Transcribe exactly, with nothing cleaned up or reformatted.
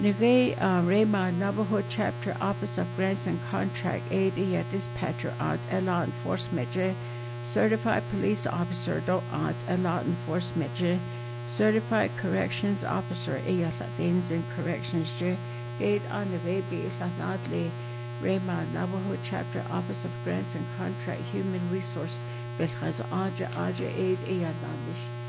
Nagay uh, Rayma Navajo Chapter Office of Grants and Contract Aid iya Dispatcher Odds Law Enforcement Certified Police Officer Do Odds Law Enforcement Certified Corrections Officer iya Latins and Corrections Gate on the baby Latnadli Rayma Navajo Chapter Office of Grants and Contract Human Resource Belhaz Aja Aja Aid iya Nadish